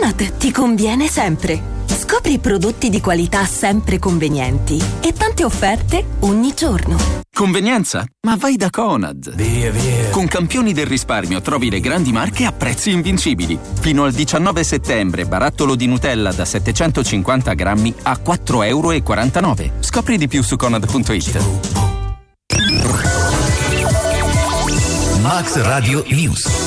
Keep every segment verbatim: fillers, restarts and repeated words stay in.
Conad ti conviene sempre. Scopri prodotti di qualità sempre convenienti e tante offerte ogni giorno. Convenienza? Ma vai da Conad. Via, via. Con campioni del risparmio trovi le grandi marche a prezzi invincibili. Fino al diciannove settembre, barattolo di Nutella da settecentocinquanta grammi a quattro virgola quarantanove euro. Scopri di più su conad punto it. Max Radio News.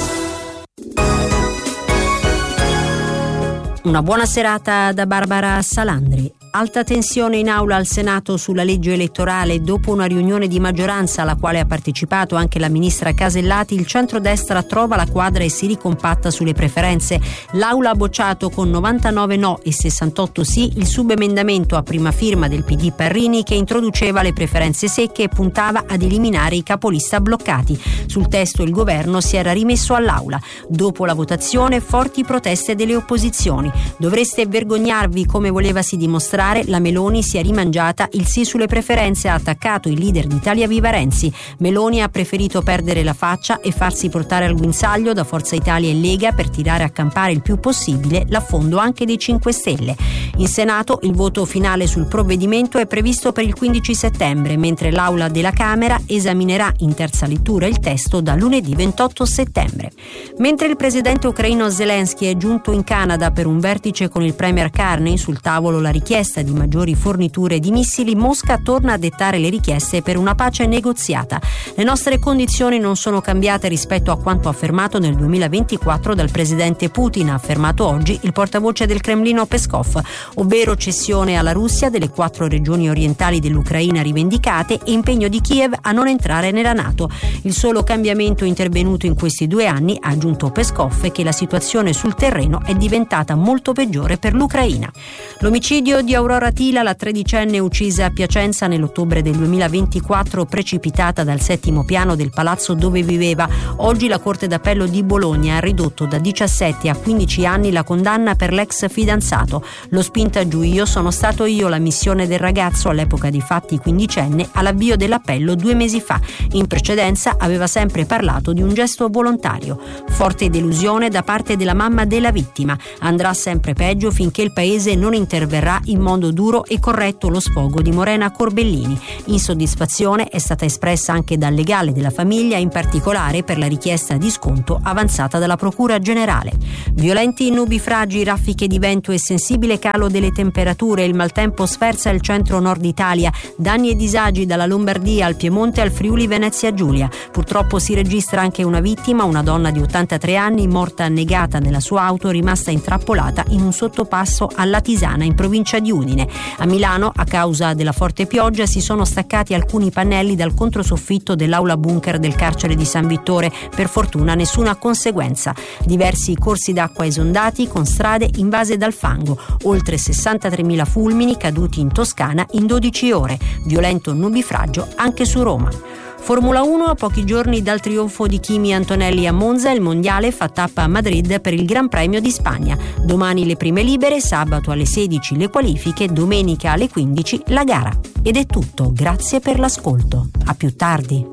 Una buona serata da Barbara Salandri. Alta tensione in aula al Senato sulla legge elettorale. Dopo una riunione di maggioranza alla quale ha partecipato anche la ministra Casellati, il centrodestra trova la quadra e si ricompatta sulle preferenze. L'aula ha bocciato con novantanove no e sessantotto sì il subemendamento a prima firma del P D Parrini che introduceva le preferenze secche e puntava ad eliminare i capolista bloccati. Sul testo il governo si era rimesso all'aula. Dopo la votazione, forti proteste delle opposizioni. Dovreste vergognarvi, come volevasi dimostrare, la Meloni si è rimangiata il sì sulle preferenze, ha attaccato il leader di Italia Viva Renzi. Meloni ha preferito perdere la faccia e farsi portare al guinzaglio da Forza Italia e Lega per tirare a campare il più possibile l'affondo anche dei cinque Stelle. In Senato il voto finale sul provvedimento è previsto per il quindici settembre, mentre l'Aula della Camera esaminerà in terza lettura il testo da lunedì ventotto settembre. Mentre il presidente ucraino Zelensky è giunto in Canada per un vertice con il premier Carney, sul tavolo la richiesta di maggiori forniture di missili, Mosca torna a dettare le richieste per una pace negoziata. Le nostre condizioni non sono cambiate rispetto a quanto affermato nel duemilaventiquattro dal presidente Putin, ha affermato oggi il portavoce del Cremlino Peskov, ovvero cessione alla Russia delle quattro regioni orientali dell'Ucraina rivendicate e impegno di Kiev a non entrare nella NATO. Il solo cambiamento intervenuto in questi due anni, ha aggiunto Peskov, è che la situazione sul terreno è diventata molto peggiore per l'Ucraina. L'omicidio di Aurora Tila, la tredicenne uccisa a Piacenza nell'ottobre del duemilaventiquattro, precipitata dal settimo piano del palazzo dove viveva. Oggi la Corte d'Appello di Bologna ha ridotto da diciassette a quindici anni la condanna per l'ex fidanzato. Lo spinta giù io sono stato io, la missione del ragazzo, all'epoca dei fatti quindicenne, all'avvio dell'appello due mesi fa. In precedenza aveva sempre parlato di un gesto volontario. Forte delusione da parte della mamma della vittima. Andrà sempre peggio finché il paese non interverrà in modo duro e corretto lo sfogo di Morena Corbellini. Insoddisfazione è stata espressa anche dal legale della famiglia, in particolare per la richiesta di sconto avanzata dalla Procura Generale. Violenti nubifragi, raffiche di vento e sensibile calo delle temperature. Il maltempo sferza il centro-nord Italia. Danni e disagi dalla Lombardia al Piemonte al Friuli Venezia Giulia. Purtroppo si registra anche una vittima, una donna di ottantatré anni, morta annegata nella sua auto, rimasta intrappolata in un sottopasso alla Tisana, in provincia di Udine. A Milano, a causa della forte pioggia, si sono staccati alcuni pannelli dal controsoffitto dell'aula bunker del carcere di San Vittore. Per fortuna nessuna conseguenza. Diversi corsi d'acqua esondati con strade invase dal fango. Oltre sessantatremila fulmini caduti in Toscana in dodici ore. Violento nubifragio anche su Roma. Formula uno, a pochi giorni dal trionfo di Kimi Antonelli a Monza, il mondiale fa tappa a Madrid per il Gran Premio di Spagna. Domani le prime libere, sabato alle sedici le qualifiche, domenica alle quindici la gara. Ed è tutto, grazie per l'ascolto. A più tardi.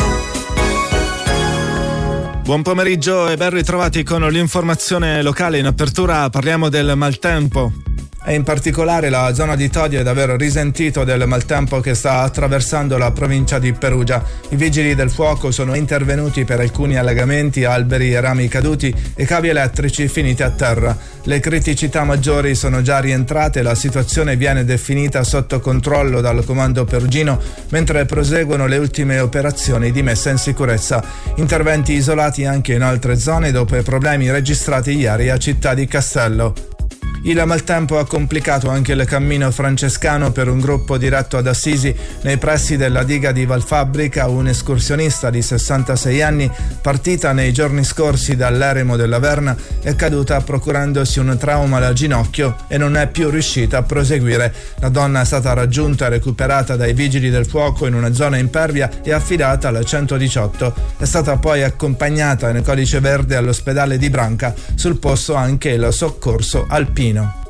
Buon pomeriggio e ben ritrovati con l'informazione locale. In apertura parliamo del maltempo. E in particolare la zona di Todi è davvero risentito del maltempo che sta attraversando la provincia di Perugia. I vigili del fuoco sono intervenuti per alcuni allagamenti, alberi e rami caduti e cavi elettrici finiti a terra. Le criticità maggiori sono già rientrate e la situazione viene definita sotto controllo dal comando perugino, mentre proseguono le ultime operazioni di messa in sicurezza. Interventi isolati anche in altre zone dopo i problemi registrati ieri a Città di Castello. Il maltempo ha complicato anche il cammino francescano per un gruppo diretto ad Assisi. Nei pressi della diga di Valfabbrica, un escursionista di sessantasei anni, partita nei giorni scorsi dall'eremo della Verna, è caduta procurandosi un trauma al ginocchio e non è più riuscita a proseguire. La donna è stata raggiunta e recuperata dai vigili del fuoco in una zona impervia e affidata al centodiciotto. È stata poi accompagnata in codice verde all'ospedale di Branca, sul posto anche il soccorso alpino.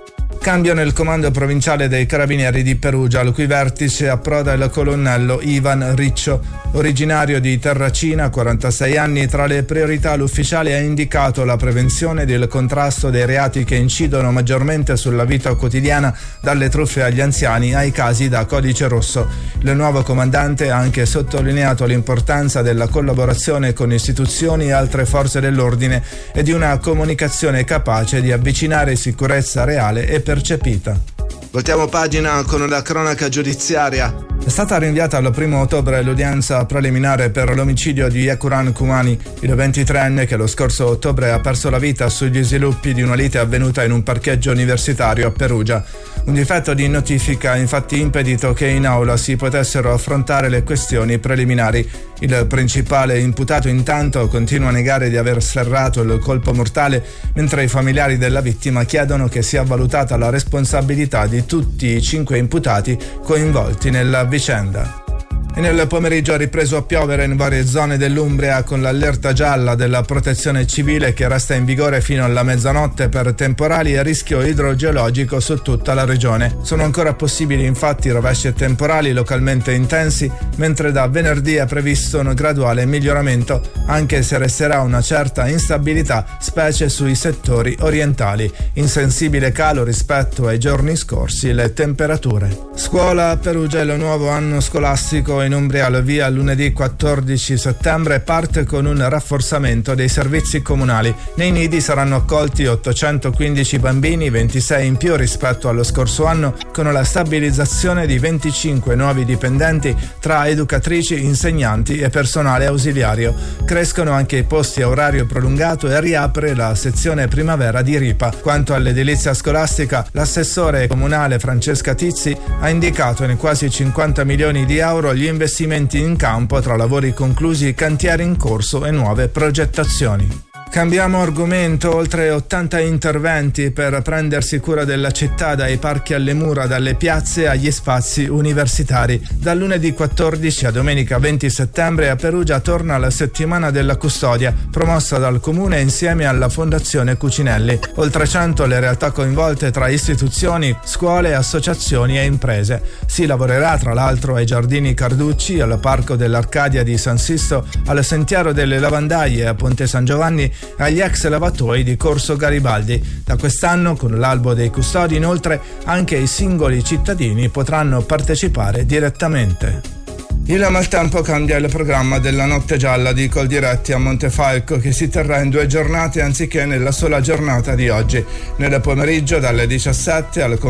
Cambio nel comando provinciale dei Carabinieri di Perugia, al cui vertice approda il colonnello Ivan Riccio, originario di Terracina, quarantasei anni. Tra le priorità l'ufficiale ha indicato la prevenzione del contrasto dei reati che incidono maggiormente sulla vita quotidiana, dalle truffe agli anziani ai casi da codice rosso. Il nuovo comandante ha anche sottolineato l'importanza della collaborazione con istituzioni e altre forze dell'ordine e di una comunicazione capace di avvicinare sicurezza reale e percepita. Voltiamo pagina con la cronaca giudiziaria. È stata rinviata al primo ottobre l'udienza preliminare per l'omicidio di Ekuran Kumani, il ventitreenne che lo scorso ottobre ha perso la vita sugli sviluppi di una lite avvenuta in un parcheggio universitario a Perugia. Un difetto di notifica ha infatti impedito che in aula si potessero affrontare le questioni preliminari. Il principale imputato intanto continua a negare di aver sferrato il colpo mortale, mentre i familiari della vittima chiedono che sia valutata la responsabilità di tutti i cinque imputati coinvolti nella vicenda. E nel pomeriggio ha ripreso a piovere in varie zone dell'Umbria, con l'allerta gialla della Protezione Civile che resta in vigore fino alla mezzanotte per temporali e rischio idrogeologico su tutta la regione. Sono ancora possibili infatti rovesci e temporali localmente intensi, mentre da venerdì è previsto un graduale miglioramento, anche se resterà una certa instabilità, specie sui settori orientali. Insensibile calo rispetto ai giorni scorsi le temperature. Scuola a Perugia, il nuovo anno scolastico in Umbria al via lunedì quattordici settembre parte con un rafforzamento dei servizi comunali. Nei nidi saranno accolti ottocentoquindici bambini, ventisei in più rispetto allo scorso anno, con la stabilizzazione di venticinque nuovi dipendenti tra educatrici, insegnanti e personale ausiliario. Crescono anche i posti a orario prolungato e riapre la sezione primavera di Ripa. Quanto all'edilizia scolastica, l'assessore comunale Francesca Tizzi ha indicato in quasi cinquanta milioni di euro gli investimenti in campo tra lavori conclusi, cantieri in corso e nuove progettazioni. Cambiamo argomento. Oltre ottanta interventi per prendersi cura della città, dai parchi alle mura, dalle piazze agli spazi universitari. Dal lunedì quattordici a domenica venti settembre a Perugia torna la settimana della custodia, promossa dal comune insieme alla Fondazione Cucinelli. Oltre cento le realtà coinvolte tra istituzioni, scuole, associazioni e imprese. Si lavorerà tra l'altro ai Giardini Carducci, al Parco dell'Arcadia di San Sisto, al Sentiero delle Lavandaie a Ponte San Giovanni, agli ex lavatoi di Corso Garibaldi. Da quest'anno, con l'albo dei custodi, inoltre anche i singoli cittadini potranno partecipare direttamente. Il maltempo cambia il programma della Notte Gialla di Coldiretti a Montefalco, che si terrà in due giornate anziché nella sola giornata di oggi. Nel pomeriggio dalle diciassette al